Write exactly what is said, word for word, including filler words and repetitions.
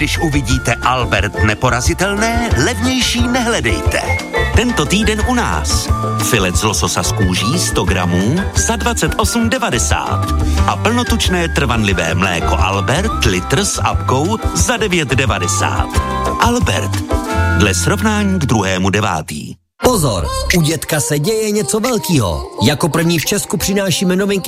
když uvidíte Albert neporazitelné, levnější nehledejte. Tento týden u nás. Filet z lososa z kůží sto gramů za dvacet osm devadesát a plnotučné trvanlivé mléko Albert litr s apkou za devět devadesát. Albert. Dle srovnání k druhému devátý. Pozor, u dětka se děje něco velkýho. Jako první v Česku přinášíme novinky